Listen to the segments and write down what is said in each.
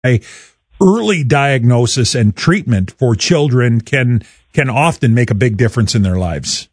early diagnosis and treatment for children can often make a big difference in their lives.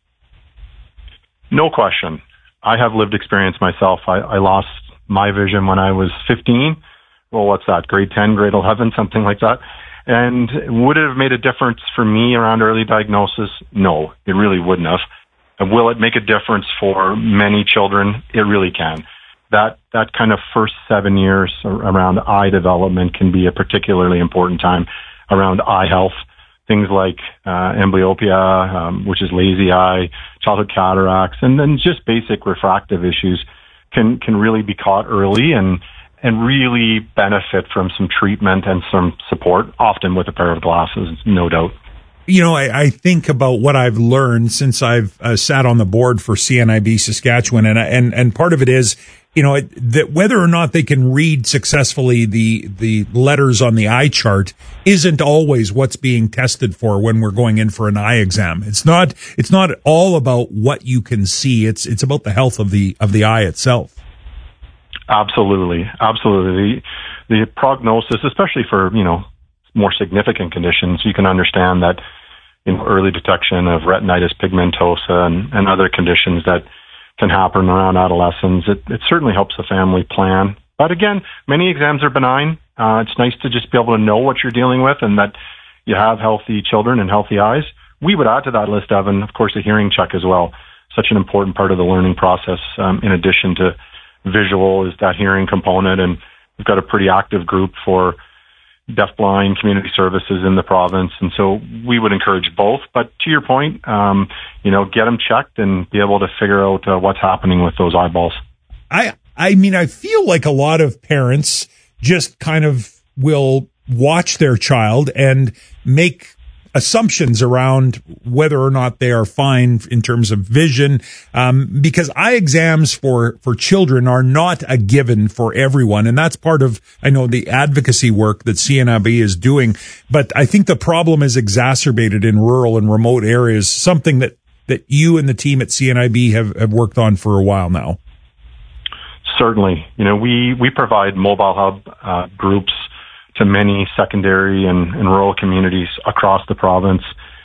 No question. I have lived experience myself. I lost my vision when I was 15. Well, what's that? Grade 10, grade 11, something like that. And would it have made a difference for me around early diagnosis? No, it really wouldn't have. And will it make a difference for many children? It really can. That kind of first 7 years around eye development can be a particularly important time around eye health. Things like amblyopia, which is lazy eye, childhood cataracts, and then just basic refractive issues can really be caught early and really benefit from some treatment and some support, often with a pair of glasses, no doubt. You know, I think about what I've learned since I've sat on the board for CNIB Saskatchewan, and part of it is, you know, that whether or not they can read successfully the letters on the eye chart isn't always what's being tested for when we're going in for an eye exam. It's not all about what you can see. It's about the health of the eye itself. Absolutely. The prognosis, especially for, you know, more significant conditions, you can understand that, you know, early detection of retinitis pigmentosa and other conditions that can happen around adolescence. It certainly helps the family plan. But again, many exams are benign. It's nice to just be able to know what you're dealing with and that you have healthy children and healthy eyes. We would add to that list, Evan, of course, a hearing check as well. Such an important part of the learning process, in addition to visual, is that hearing component. And we've got a pretty active group for deafblind community services in the province. And so we would encourage both. But to your point, you know, get them checked and be able to figure out what's happening with those eyeballs. I mean, I feel like a lot of parents just kind of will watch their child and make assumptions around whether or not they are fine in terms of vision, because eye exams for children are not a given for everyone. And that's part of, I know, the advocacy work that CNIB is doing. But I think the problem is exacerbated in rural and remote areas, something that you and the team at CNIB have worked on for a while now. Certainly. You know, we provide mobile hub groups to many secondary and rural communities across the province.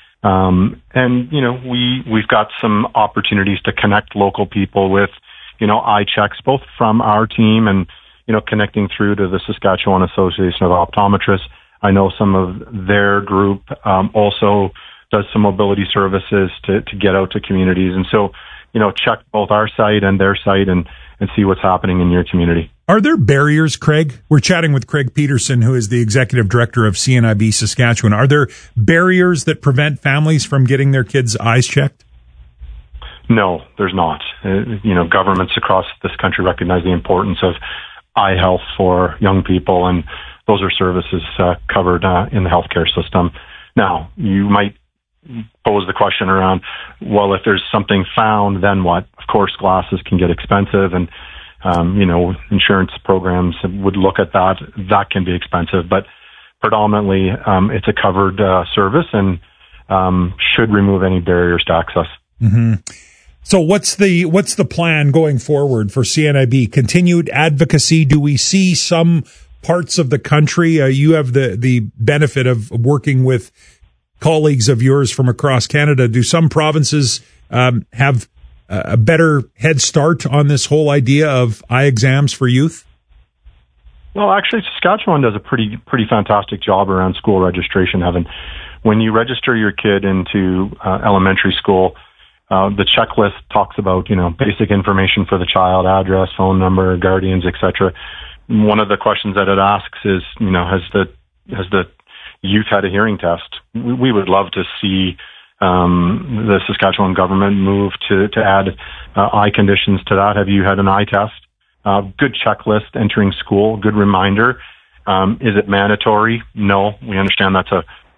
And, you know, we've got some opportunities to connect local people with, you know, eye checks, both from our team and, you know, connecting through to the Saskatchewan Association of Optometrists. I know some of their group also does some mobility services to get out to communities. And so, you know, check both our site and their site and see what's happening in your community. Are there barriers, Craig? We're chatting with Craig Peterson, who is the executive director of CNIB Saskatchewan. Are there barriers that prevent families from getting their kids' eyes checked? No, there's not. You know, governments across this country recognize the importance of eye health for young people, and those are services covered in the healthcare system. Now, you might pose the question around, well, if there's something found, then what? Of course, glasses can get expensive, and you know, insurance programs would look at that. That can be expensive, but predominantly it's a covered service and should remove any barriers to access. Mm-hmm. So what's the plan going forward for CNIB? Continued advocacy? Do we see some parts of the country? You have the benefit of working with colleagues of yours from across Canada. Do some provinces have a better head start on this whole idea of eye exams for youth? Well, actually, Saskatchewan does a pretty fantastic job around school registration, Evan. When you register your kid into elementary school, the checklist talks about, you know, basic information for the child, address, phone number, guardians, etc. One of the questions that it asks is, you know, has the youth had a hearing test? We would love to see the Saskatchewan government move to add eye conditions to that. Have you had an eye test? Good checklist entering school, good reminder. Is it mandatory? No. We understand that's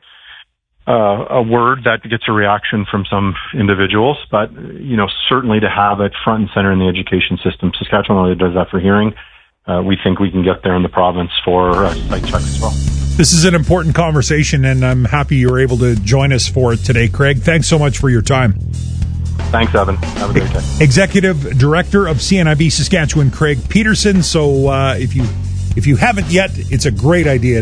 a word that gets a reaction from some individuals, but, you know, certainly to have it front and center in the education system. Saskatchewan already does that for hearing. We think we can get there in the province for sight checks as well. This is an important conversation, and I'm happy you were able to join us for it today, Craig. Thanks so much for your time. Thanks, Evan. Have a great day. Executive Director of CNIB Saskatchewan, Craig Peterson. So if you haven't yet, it's a great idea